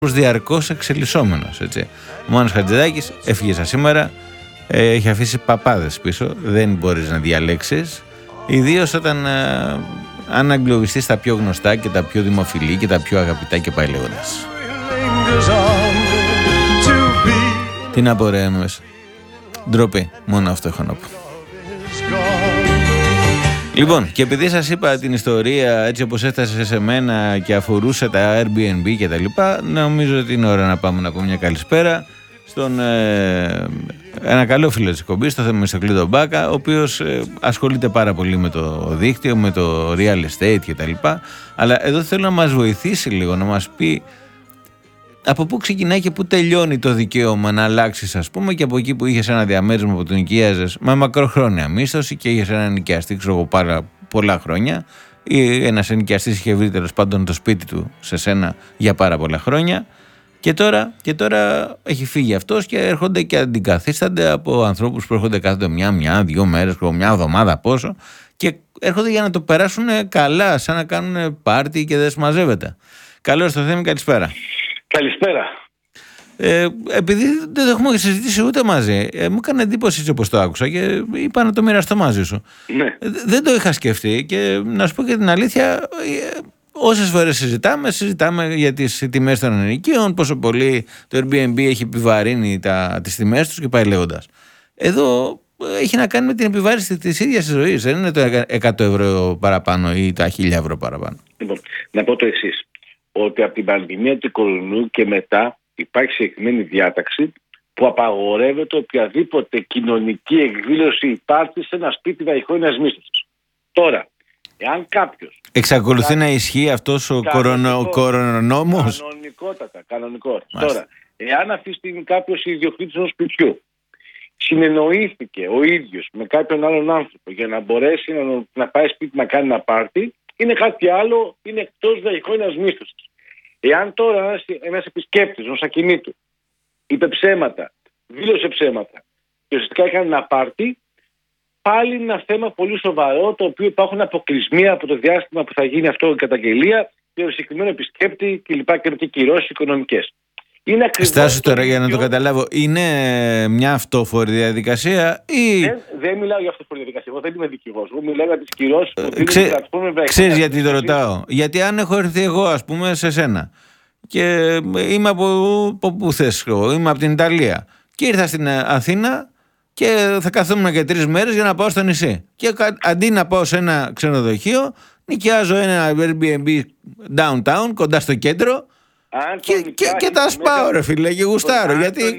διαρκώς εξελισσόμενος. Έτσι. Ο Μάνος Χατζηδάκης έφυγε σήμερα, έχει αφήσει παπάδες πίσω, δεν μπορείς να διαλέξεις, ιδίως όταν αν αγγλωβιστείς τα πιο γνωστά και τα πιο δημοφιλή και τα πιο αγαπητά και πάει λέγοντας. Τι να πω ρε μέσα. Ντροπή, μόνο αυτό έχω να πω. Λοιπόν, και επειδή σας είπα την ιστορία έτσι όπως έφτασε σε μένα και αφορούσε τα Airbnb και τα λοιπά, νομίζω ότι είναι ώρα να πάμε να πούμε μια καλησπέρα στον ένα καλό φίλο της εκπομπής, το Θεμιστοκλή τον Μπάκα, ο οποίος ασχολείται πάρα πολύ με το δίκτυο, με το real estate και τα λοιπά, αλλά εδώ θέλω να μας βοηθήσει λίγο, να μας πει από πού ξεκινάει και πού τελειώνει το δικαίωμα να αλλάξεις, ας πούμε, και από εκεί που είχες ένα διαμέρισμα που τον νοικίαζες με μακροχρόνια μίσθωση και είχες έναν νοικιαστή, ξέρω εγώ, πάρα πολλά χρόνια, ή ένας ενοικιαστής είχε βρει τέλος πάντων το σπίτι του σε σένα για πάρα πολλά χρόνια, και τώρα έχει φύγει αυτός και έρχονται και αντικαθίστανται από ανθρώπους που έρχονται κάθε μια-δύο μέρες, μια εβδομάδα πόσο, και έρχονται για να το περάσουν καλά, σαν να κάνουν πάρτι και δεν συμμαζεύεται. Καλώς το Θέμη, καλησπέρα. Καλησπέρα. Επειδή δεν το έχουμε συζητήσει ούτε μαζί, μου έκανε εντύπωση έτσι όπως το άκουσα και είπα να το μοιραστώ μαζί σου. Ναι. Δεν το είχα σκεφτεί και να σου πω και την αλήθεια, όσες φορές συζητάμε για τις τιμές των ενοικίων, πόσο πολύ το Airbnb έχει επιβαρύνει τις τιμές τους και πάει λέγοντας. Εδώ έχει να κάνει με την επιβάρυνση της ίδιας της ζωής, δεν είναι το 100 ευρώ παραπάνω ή τα 1000 ευρώ παραπάνω. Λοιπόν, να πω το εξής, ότι από την πανδημία του κορονοϊού και μετά υπάρχει συγκεκριμένη διάταξη που απαγορεύεται οποιαδήποτε κοινωνική εκδήλωση υπάρχει σε ένα σπίτι βαχυκόνιας μίσθωσης. Τώρα, εάν κάποιος... Εξακολουθεί να ισχύει αυτός ο κορονομός? Κανονικότατα. Τώρα, εάν αυτή τη στιγμή κάποιος ιδιοκτήτης ενός σπιτιού συνεννοήθηκε ο ίδιος με κάποιον άλλον άνθρωπο για να μπορέσει να πάει σπίτι να κάνει ένα πάρτι, είναι κάτι άλλο, είναι εκτός βαχυκόνιας μίσθωσης. Εάν τώρα ένας επισκέπτης ενός ακινήτου είπε ψέματα, δήλωσε ψέματα και ουσιαστικά έκανε ένα πάρτι, πάλι είναι ένα θέμα πολύ σοβαρό, το οποίο υπάρχουν αποκλεισμοί από το διάστημα που θα γίνει αυτό η καταγγελία για το συγκεκριμένο επισκέπτη κλπ. Και κυρώσεις οικονομικές. Στάσου τώρα για να το καταλάβω, είναι μια αυτόφορη διαδικασία ή... Δεν μιλάω για αυτόφορη διαδικασία, εγώ δεν είμαι δικηγόρος, εγώ μιλάω για τις κυρώσεις που Ξέρεις γιατί το ρωτάω? Γιατί αν έχω έρθει εγώ, ας πούμε, σε σένα και είμαι από που θες, είμαι από την Ιταλία και ήρθα στην Αθήνα και θα καθόμουν και 3 μέρες για να πάω στο νησί, και αντί να πάω σε ένα ξενοδοχείο νοικιάζω ένα Airbnb downtown κοντά στο κέντρο και τα σπάω ρε φίλε και γουστάρω.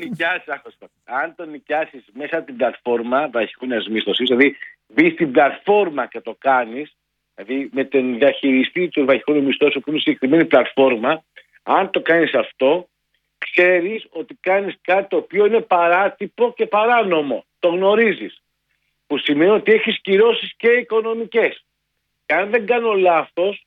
Αν το νοικιάσεις μέσα από την πλατφόρμα βαχυκόνιας μίσθωσης, δηλαδή μπεις στην πλατφόρμα και το κάνεις, δηλαδή με τον διαχειριστή του βαχυκόνιου μισθώσεων που είναι συγκεκριμένη πλατφόρμα, αν το κάνεις αυτό, ξέρεις ότι κάνεις κάτι το οποίο είναι παράτυπο και παράνομο. Το γνωρίζεις. Που σημαίνει ότι έχεις κυρώσεις και οικονομικές. Και αν δεν κάνω λάθος,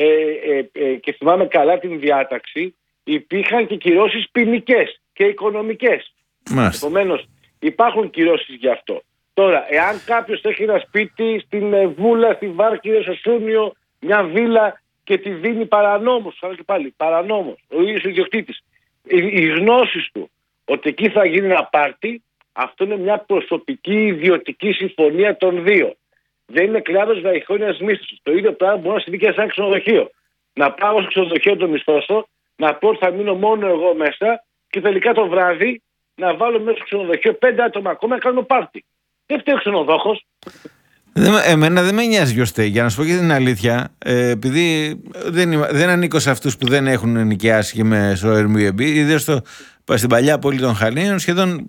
και θυμάμαι καλά την διάταξη, υπήρχαν και κυρώσεις ποινικές και οικονομικές. Επομένως, υπάρχουν κυρώσεις γι' αυτό. Τώρα, εάν κάποιος έχει ένα σπίτι στην Βούλα, στη Βάρκηδα, στο Σούνιο, μια βίλα και τη δίνει παρανόμως, και πάλι παρανόμως, ο ίδιος ο ιδιοκτήτης, οι γνώσεις του ότι εκεί θα γίνει ένα πάρτι, αυτό είναι μια προσωπική ιδιωτική συμφωνία των δύο. Δεν είναι κλάδος βαχυκόνιας μίσθωσης. Το ίδιο πράγμα μπορεί να συμβεί και σε ένα ξενοδοχείο. Να πάω στο ξενοδοχείο το μισθώσω, να πω ότι θα μείνω μόνο εγώ μέσα και τελικά το βράδυ να βάλω μέσα στο ξενοδοχείο 5 άτομα ακόμα να κάνω πάρτι. Δεν φταίει ο ξενοδόχος. Εμένα δεν με νοιάζει ποιος φταίει. Για να σου πω και την αλήθεια, επειδή δεν ανήκω σε αυτούς που δεν έχουν νοικιάσει και με στο Airbnb, ιδίως στην παλιά πόλη των Χαλίων, σχεδόν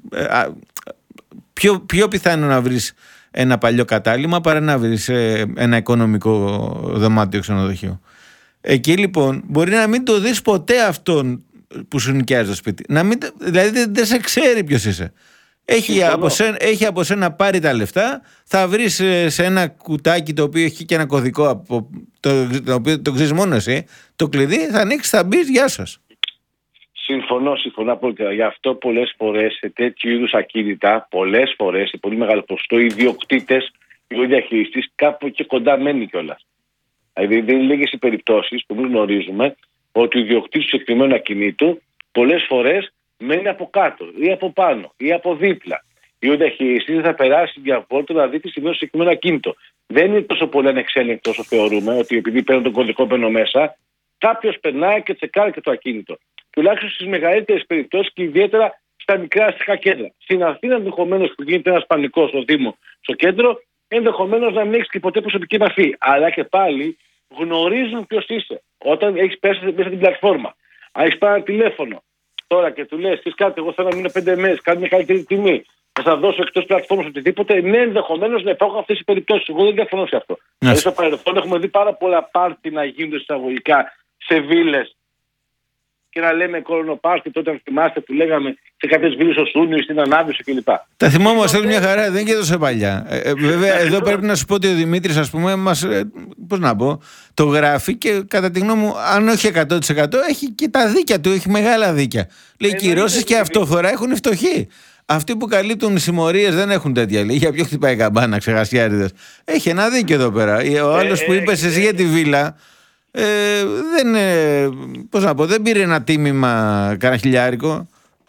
πιο πιθανό να βρεις ένα παλιό κατάλημα παρά να βρεις ένα οικονομικό δωμάτιο ξενοδοχείο. Εκεί λοιπόν μπορεί να μην το δεις ποτέ αυτόν που σου νοικιάζει το σπίτι. Δηλαδή δεν σε ξέρει ποιος είσαι. Έχει από σένα πάρει τα λεφτά, θα βρεις σε ένα κουτάκι το οποίο έχει και ένα κωδικό το οποίο το ξέρεις μόνο εσύ, το κλειδί, θα ανοίξεις, θα μπεις, γεια σας. Συμφωνώ απόλυτα. Γι' αυτό πολλές φορές σε τέτοιου είδους ακίνητα, πολλές φορές σε πολύ μεγάλο ποσοστό, οι ιδιοκτήτες, ο διαχειριστής κάπου και κοντά μένει κιόλας. Δηλαδή δεν είναι λίγες οι περιπτώσεις που εμείς γνωρίζουμε ότι ο ιδιοκτήτης του συγκεκριμένου ακινήτου πολλές φορές μένει από κάτω ή από πάνω ή από δίπλα. Ή ο διαχειριστής θα περάσει μια βόλτα να δει τι σημαίνει στο συγκεκριμένο ακίνητο. Δεν είναι τόσο πολύ ανεξέλεγκτο όσο θεωρούμε, ότι επειδή παίρνω τον κωδικό μπαίνω μέσα, κάποιος περνάει και τσεκάρει και το ακίνητο. Τουλάχιστον στις μεγαλύτερες περιπτώσεις και ιδιαίτερα στα μικρά αστικά κέντρα. Στην Αθήνα, ενδεχομένως που γίνεται ένας πανικός στο Δήμο, στο κέντρο, ενδεχομένως να μην έχεις και ποτέ προσωπική επαφή. Αλλά και πάλι γνωρίζουν ποιος είσαι. Όταν έχεις πέσει μέσα στην πλατφόρμα, αν έχεις πάρει ένα τηλέφωνο τώρα και του λες: κάτι, εγώ θέλω να μείνω 5 μέρες, κάνει μια καλύτερη τιμή, θα δώσω εκτός πλατφόρμας οτιδήποτε, ναι, ενδεχομένως να υπάρχουν αυτές οι περιπτώσεις. Εγώ δεν διαφωνώ σε αυτό. Δηλαδή, στο παρελθόν έχουμε δει πάρα πολλά πάρτι να γίνονται εισαγωγικά σε βίλες και να λέμε κορονοπάρτι, τότε αν θυμάστε που λέγαμε σε κάποιες βίλες στο Σούνιο, στην Ανάδυση κλπ. Τα θυμόμαστε όλη μια χαρά, δεν είναι και τόσο παλιά. Βέβαια, εδώ πρέπει να σου πω ότι ο Δημήτρης, ας πούμε, μας, πώς να πω, το γράφει και κατά τη γνώμη μου, αν όχι 100%, έχει και τα δίκια του, έχει μεγάλα δίκια. Λέει, οι κυρώσεις και αυτόφορα έχουν φτωχοί. Αυτοί που καλύπτουν συμμορίες δεν έχουν τέτοια. Λέει, για ποιο χτυπάει καμπάνα, ξεχασιάριδες. Έχει ένα δίκιο εδώ πέρα. Ο άλλος που είπες εσύ για τη βίλα, δεν, πώς να πω, δεν πήρε ένα τίμημα κανένα χιλιάρικο.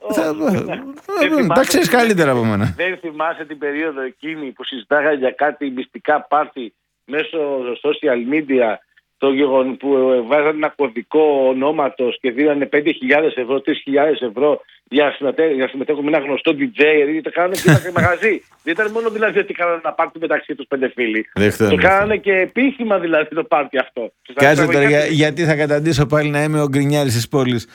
Τα ξέρεις καλύτερα από μένα. Δεν θυμάσαι την περίοδο εκείνη που συζητάγανε για κάτι μυστικά πάρτι μέσω social media, το γεγονός που βάζανε ένα κωδικό ονόματος και δίνανε 5.000 ευρώ, 3.000 ευρώ για συμμετέχουν με ένα γνωστό DJ, δηλαδή το κάνανε και ένα μαγαζί. Δεν ήταν μόνο δηλαδή ότι κάνανε ένα πάρτι μεταξύ τους 5 φίλοι. Το κάνανε και επίσημα δηλαδή το πάρτι αυτό. Κάτσε τώρα, γιατί θα καταντήσω πάλι να είμαι ο γκρινιάρης της πόλης.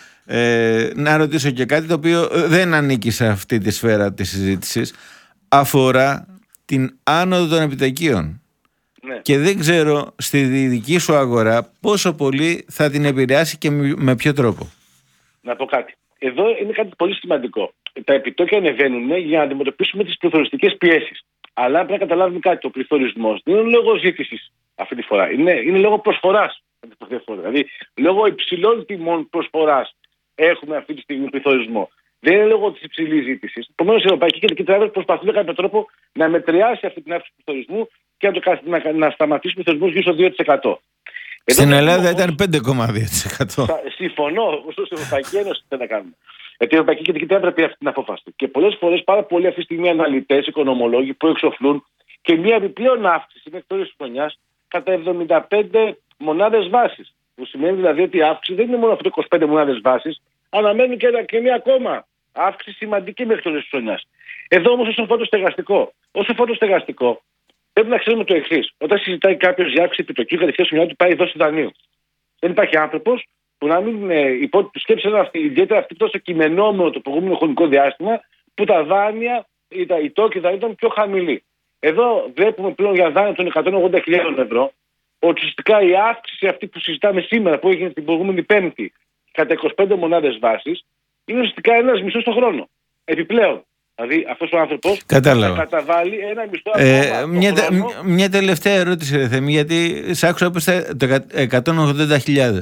Να ρωτήσω και κάτι το οποίο δεν ανήκει σε αυτή τη σφαίρα της συζήτησης. Αφορά την άνοδο των επιτοκίων. Ναι. Και δεν ξέρω στη δική σου αγορά πόσο πολύ θα την επηρεάσει και με ποιο τρόπο. Να πω κάτι. Εδώ είναι κάτι πολύ σημαντικό. Τα επιτόκια ανεβαίνουν για να αντιμετωπίσουμε τις πληθωριστικές πιέσεις. Αλλά πρέπει να καταλάβουμε κάτι. Ο πληθωρισμός δεν είναι λόγω ζήτησης αυτή τη φορά. Είναι λόγω προσφοράς. Δηλαδή, λόγω υψηλών τιμών προσφοράς έχουμε αυτή τη στιγμή πληθωρισμό. Δεν είναι λόγω της υψηλής ζήτησης. Επομένως, η Ευρωπαϊκή Κεντρική Τράπεζα προσπαθεί με κάποιο τρόπο να μετριάσει αυτή την αύξηση του πληθωρισμού και να σταματήσει ο πληθωρισμός γύρω στο 2%. Στην Ελλάδα ήταν 5,2%. Συμφωνώ, ωστόσο στην Ευρωπαϊκή Ένωση δεν θα κάνουμε. Γιατί η Ευρωπαϊκή Κεντρική Τράπεζα πήρε αυτή την απόφαση. Και πολλές φορές πάρα πολλοί αυτή τη στιγμή αναλυτές, οικονομολόγοι που εξοφλούν και μια επιπλέον αύξηση μέχρι το τέλος της χρονιάς κατά 75 μονάδες βάσης. Που σημαίνει δηλαδή ότι η αύξηση δεν είναι μόνο αυτό το 25 μονάδες βάσης, αναμένει και μια ακόμα αύξηση σημαντική μέχρι το τέλος της χρονιάς. Εδώ όμως όσο αφορά το στεγαστικό, πρέπει να ξέρουμε το εξής. Όταν συζητάει κάποιος για αύξηση επιτοκίου, κατευθείαν στο μυαλό του πάει δόση δανείου. Δεν υπάρχει άνθρωπος που να μην σκέψει ιδιαίτερα αυτή τόσο κειμενόμενο το προηγούμενο χρονικό διάστημα που τα δάνεια, οι τόκοι δανείου ήταν πιο χαμηλοί. Εδώ βλέπουμε πλέον για δάνεια των 180.000 ευρώ ότι ουσιαστικά η αύξηση αυτή που συζητάμε σήμερα, που έγινε την προηγούμενη Πέμπτη κατά 25 μονάδες βάσης, είναι ουσιαστικά ένας μισθός το χρόνο. Επιπλέον. Δηλαδή αυτός ο άνθρωπος θα καταβάλει ένα μισθό ακόμα. Μια τελευταία ερώτηση, ρε Θέμη, γιατί σ' άκουσα όπως το 180.000.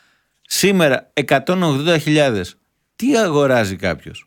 Σήμερα 180.000. Τι αγοράζει κάποιος?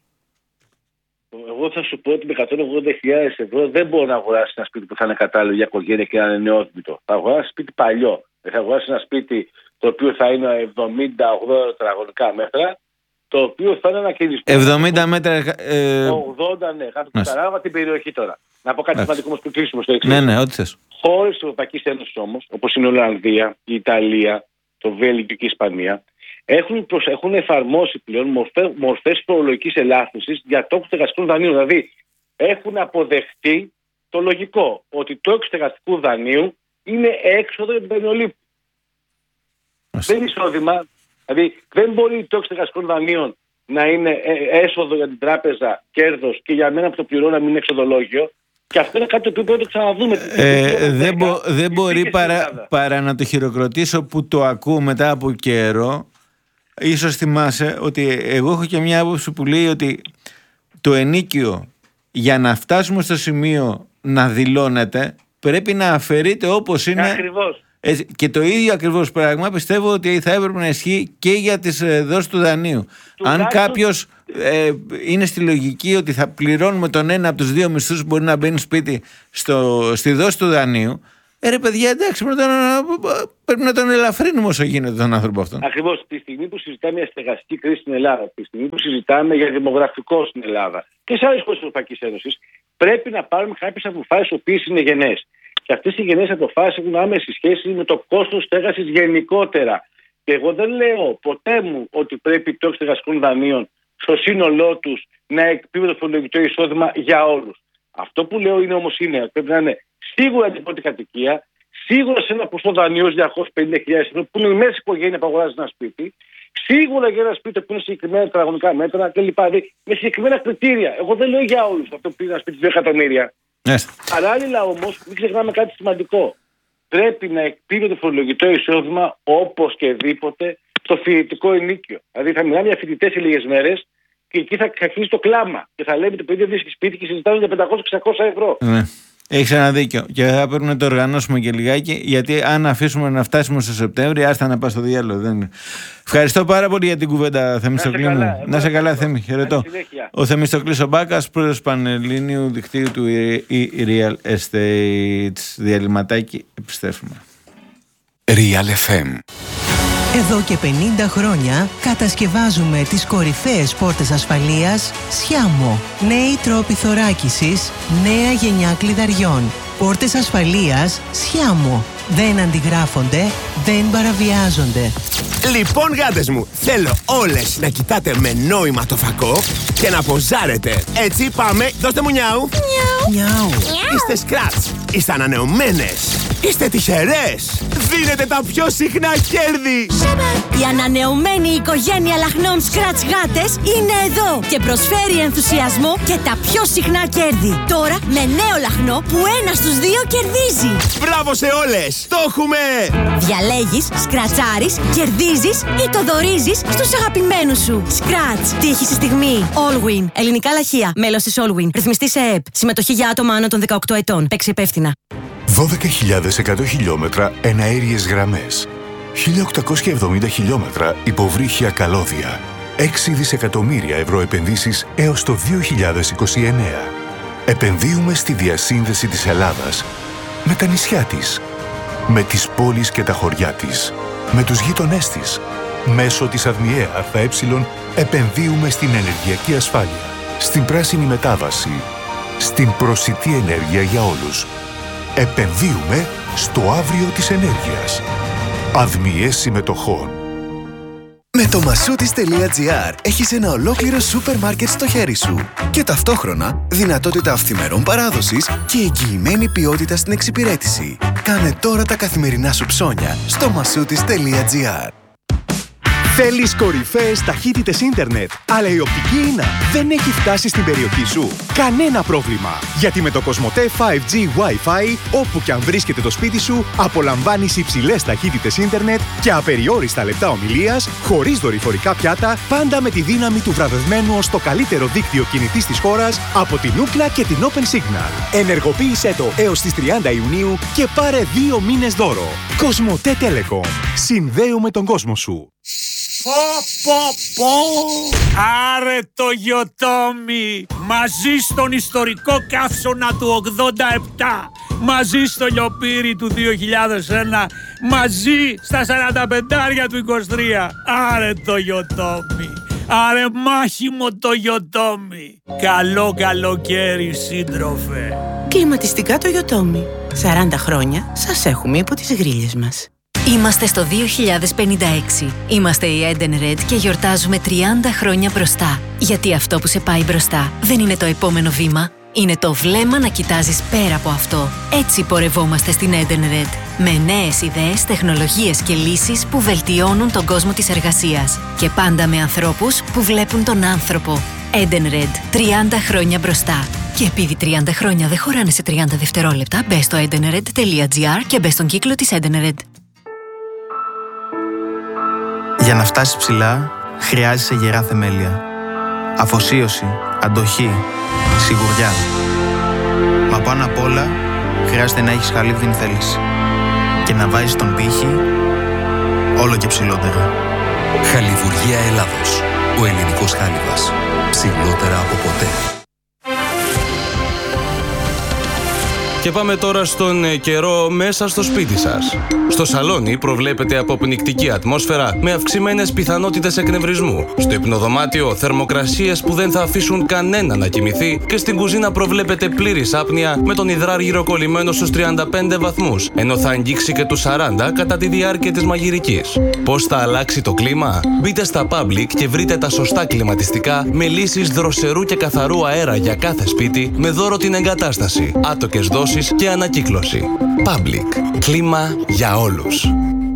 Εγώ θα σου πω ότι με 180.000 ευρώ δεν μπορεί να αγοράσει ένα σπίτι που θα είναι κατάλληλο για οικογένεια και να είναι νεόδμητο. Θα αγοράσει ένα σπίτι παλιό. Θα αγοράσει ένα σπίτι το οποίο θα είναι 70-80 τετραγωνικά μέτρα, το οποίο θα είναι ένα κερδισμένο. 70 μέτρα. 80, ναι, κάτω από κατάλαβα την περιοχή τώρα. Να πω κάτι σημαντικό όμως που κλείσουμε στο εξής. Ναι, ό,τι θες. Χώρες της Ευρωπαϊκής Ένωσης όμως, όπως είναι η Ολλανδία, η Ιταλία, το Βέλγιο και η Ισπανία, έχουν εφαρμόσει πλέον μορφές φορολογικής ελάφρυνσης για τόκους στεγαστικών δανείων. Δηλαδή, έχουν αποδεχτεί το λογικό ότι το τόκος στεγαστικού δανείου είναι έξοδο για την δανειολήπτη. Δεν είναι εισόδημα. Δηλαδή, δεν μπορεί το τόκος στεγαστικών δανείων να είναι έσοδο για την τράπεζα, κέρδος και για μένα που το πληρώνω να μην είναι εξοδολόγιο. Και αυτό είναι κάτι που πρέπει να το ξαναδούμε. Δεν μπορεί παρά να το χειροκροτήσω που το ακούω μετά από καιρό. Ίσως θυμάσαι ότι εγώ έχω και μια άποψη που λέει ότι το ενίκιο για να φτάσουμε στο σημείο να δηλώνεται πρέπει να αφαιρείται όπως είναι. Ακριβώς. Και το ίδιο ακριβώς πράγμα πιστεύω ότι θα έπρεπε να ισχύει και για τις δόσεις του δανείου. Αν κάποιος είναι στη λογική ότι θα πληρώνουμε τον ένα από τους δύο μισθούς που μπορεί να μπαίνει σπίτι στη δόση του δανείου, Ρε παιδιά, εντάξει, πρέπει να τον ελαφρύνουμε όσο γίνεται τον άνθρωπο αυτόν. Ακριβώς. Τη στιγμή που συζητάμε για στεγαστική κρίση στην Ελλάδα, τη στιγμή που συζητάμε για δημογραφικό στην Ελλάδα και σε άλλες χώρες της Ευρωπαϊκής Ένωσης, πρέπει να πάρουμε κάποιες αποφάσεις οι οποίες είναι γενναίες. Και αυτές οι γενναίες αποφάσεις έχουν άμεση σχέση με το κόστος στέγασης γενικότερα. Και εγώ δεν λέω ποτέ μου ότι πρέπει το στεγαστικών δανείων στο σύνολό τους να εκπίπτει το φορολογικό εισόδημα για όλους. Αυτό που λέω είναι όμως ότι πρέπει να είναι σίγουρα την πρώτη κατοικία, σίγουρα σε ένα ποσό δανειός 250.000 ευρώ που είναι η μέση οικογένεια που αγοράζει ένα σπίτι, σίγουρα για ένα σπίτι που είναι συγκεκριμένα τετραγωνικά μέτρα κλπ. Με συγκεκριμένα κριτήρια. Εγώ δεν λέω για όλους αυτό που είναι ένα σπίτι 2 εκατομμύρια. Παράλληλα όμως, μην ξεχνάμε κάτι σημαντικό. Πρέπει να εκπίπτει το φορολογικό εισόδημα οπωσδήποτε στο φοιτητικό ενίκιο. Δηλαδή θα μιλάμε για φοιτητές σε λίγες μέρες και εκεί θα αρχίσει το κλάμα. Και θα λέμε το παιδί βρίσκει σπίτι και συζητάμε για 500-600 ευρώ. Έχεις ένα δίκιο. Και θα πρέπει να το οργανώσουμε και λιγάκι, γιατί αν αφήσουμε να φτάσουμε στο Σεπτέμβριο, άστα να πάει στο διάλογο. Δεν... Ευχαριστώ πάρα πολύ για την κουβέντα, Θεμιστοκλή μου. Να σε καλά, Θέμη. Χαιρετώ. Ο Θεμιστοκλής ο Μπάκας, πρόεδρος Πανελλήνιου Δικτύου του Real Estates. Διαλυματάκι, επιστρέφουμε. Real FM. Εδώ και 50 χρόνια κατασκευάζουμε τις κορυφαίες πόρτες ασφαλείας Sciamo. Νέοι τρόποι θωράκισης, νέα γενιά κλειδαριών. Πόρτες ασφαλείας Sciamo. Δεν αντιγράφονται, δεν παραβιάζονται. Λοιπόν, γάτες μου, θέλω όλες να κοιτάτε με νόημα το φακό και να ποζάρετε. Έτσι πάμε, δώστε μου νιάου. Νιάου. Είστε σκράτς, είστε ανανεωμένες, είστε τυχερές. Δίνετε τα πιο συχνά κέρδη. Η ανανεωμένη οικογένεια λαχνών Scratch γάτες είναι εδώ και προσφέρει ενθουσιασμό και τα πιο συχνά κέρδη. Τώρα με νέο λαχνό που 1 στους 2 κερδίζει. Μπράβο σε όλες, το έχουμε! Διαλέγεις, σκρατσάρεις, κερδίζεις ή το δωρίζεις στους αγαπημένους σου. Scratch. Τύχη στη στιγμή. Allwin. Ελληνικά λαχεία. Μέλος της Allwin. Ρυθμιστή σε ΕΕΠ. Συμμετοχή για άτομα άνω των 18 ετών. Παίξει υπεύθυνα. 12.100 χιλιόμετρα εναέριες γραμμές. 1.870 χιλιόμετρα υποβρύχια καλώδια. 6 δισεκατομμύρια ευρώ επενδύσεις έως το 2029. Επενδύουμε στη διασύνδεση της Ελλάδας με τα νησιά της, με τις πόλεις και τα χωριά της, με τους γείτονές της. Μέσω της ΑΔΜΙΕ ΑΕ επενδύουμε στην ενεργειακή ασφάλεια, στην πράσινη μετάβαση, στην προσιτή ενέργεια για όλους. Επενδύουμε στο αύριο της ενέργειας. ΑΔΜΙΕ συμμετοχών. Με το Masoutis.gr έχεις ένα ολόκληρο σούπερ μάρκετ στο χέρι σου και ταυτόχρονα δυνατότητα αυθημερών παράδοσης και εγγυημένη ποιότητα στην εξυπηρέτηση. Κάνε τώρα τα καθημερινά σου ψώνια στο Masoutis.gr. Θέλεις κορυφαίες ταχύτητες ίντερνετ, αλλά η οπτική ίνα δεν έχει φτάσει στην περιοχή σου? Κανένα πρόβλημα! Γιατί με το Κοσμοτέ 5G Wi-Fi, όπου και αν βρίσκεται το σπίτι σου, απολαμβάνεις υψηλές ταχύτητες ίντερνετ και απεριόριστα λεπτά ομιλίας, χωρίς δορυφορικά πιάτα, πάντα με τη δύναμη του βραβευμένου ως το καλύτερο δίκτυο κινητής της χώρας από την Ookla και την Open Signal. Ενεργοποίησέ το έως τις 30 Ιουνίου και πάρε 2 μήνες δώρο. Κοσμοτέ Telecom. Συνδέουμε τον κόσμο σου. Άρε το Γιοτόμι! Μαζί στον ιστορικό καύσωνα του 87, μαζί στο λιοπύρι του 2001, μαζί στα 45 του 23. Άρε το Γιοτόμι! Άρε μάχημο το Γιοτόμι! Καλό καλοκαίρι, σύντροφε! Κλιματιστικά το Γιοτόμι. 40 χρόνια σας έχουμε υπό τις γρίλες μας. Είμαστε στο 2056. Είμαστε η Edenred και γιορτάζουμε 30 χρόνια μπροστά. Γιατί αυτό που σε πάει μπροστά δεν είναι το επόμενο βήμα. Είναι το βλέμμα να κοιτάζεις πέρα από αυτό. Έτσι πορευόμαστε στην Edenred. Με νέες ιδέες, τεχνολογίες και λύσεις που βελτιώνουν τον κόσμο της εργασίας. Και πάντα με ανθρώπους που βλέπουν τον άνθρωπο. Edenred. 30 χρόνια μπροστά. Και επειδή 30 χρόνια δεν χωράνε σε 30 δευτερόλεπτα, μπες στο edenred.gr και μπες στον κύκλο της Edenred. Για να φτάσεις ψηλά, χρειάζεσαι γερά θεμέλια. Αφοσίωση, αντοχή, σιγουριά. Μα πάνω απ' όλα, χρειάζεται να έχεις χαλίβδιν θέληση. Και να βάζεις τον πύχη όλο και ψηλότερα. Χαλιβουργία Ελλάδος. Ο ελληνικός χάλιβας. Ψηλότερα από ποτέ. Και πάμε τώρα στον καιρό μέσα στο σπίτι σας. Στο σαλόνι προβλέπεται αποπνικτική ατμόσφαιρα με αυξημένες πιθανότητες εκνευρισμού. Στο υπνοδωμάτιο θερμοκρασίες που δεν θα αφήσουν κανένα να κοιμηθεί και στην κουζίνα προβλέπεται πλήρης άπνοια με τον υδράργυρο κολλημένο στους 35 βαθμούς, ενώ θα αγγίξει και τους 40 κατά τη διάρκεια της μαγειρικής. Πώς θα αλλάξει το κλίμα? Μπείτε στα Public και βρείτε τα σωστά κλιματιστικά με λύσεις δροσερού και καθαρού αέρα για κάθε σπίτι με δώρο την εγκατάσταση, άτοκες δόσεις και ανακύκλωση. Public. Κλίμα για όλους.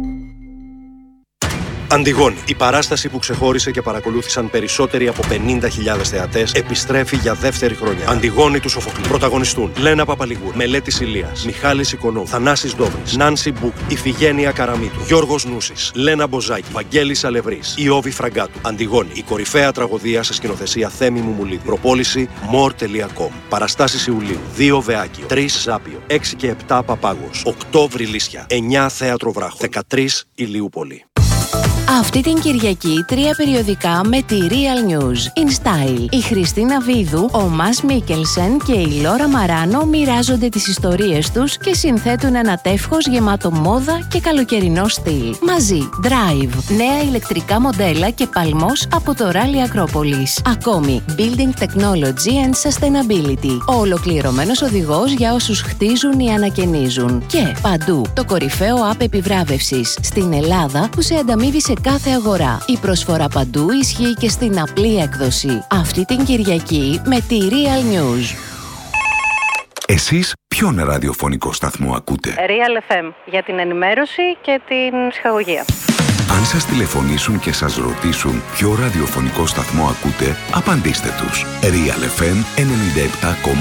Αντιγόνη. Η παράσταση που ξεχώρισε και παρακολούθησαν περισσότεροι από 50.000 θεατές επιστρέφει για δεύτερη χρονιά. Αντιγόνη του Σοφοκλή. Πρωταγωνιστούν Λένα Παπαλιγούρ, Μελέτης Ηλίας, Μιχάλης Οικονόμου, Θανάσης Ντόβρης, Νάνση Μπουκ, Ιφηγένεια Καραμίτου, Γιώργος Νούσης, Λένα Μποζάκη, Βαγγέλης Αλευρής, Ιώβη Φραγκάτου. Αντιγόνη. Η κορυφαία τραγωδία σε σκηνοθεσία Θέμη Μουμουλίδη. Προπόληση more.com. Παραστάσεις Ιουλίου. 2 Βεάκιο, 3 Ζάπιο, 6 και 7 Παπάγος, 8 Βρυλίσια, 9 Θέατρο Βράχο, 13 Ηλιούπολη. Αυτή την Κυριακή 3 περιοδικά με τη Real News. In Style. Η Χριστίνα Βίδου, ο Μας Μίκελσεν και η Λόρα Μαράνο μοιράζονται τις ιστορίες τους και συνθέτουν ένα τεύχος γεμάτο μόδα και καλοκαιρινό στυλ. Μαζί, Drive, νέα ηλεκτρικά μοντέλα και παλμός από το Rally Acropolis. Ακόμη, Building Technology and Sustainability. Ο ολοκληρωμένος οδηγός για όσους χτίζουν ή ανακαινίζουν. Και παντού, το κορυφαίο app επιβράβευσης στην Ελλάδα που σε ανταμείβει σε κάθε αγορά. Η προσφορά παντού ισχύει και στην απλή έκδοση. Αυτή την Κυριακή με τη Real News. Εσείς ποιον ραδιοφωνικό σταθμό ακούτε? Real FM, για την ενημέρωση και την ψυχαγωγία. Αν σας τηλεφωνήσουν και σας ρωτήσουν ποιο ραδιοφωνικό σταθμό ακούτε, απαντήστε τους. Real FM 97,8.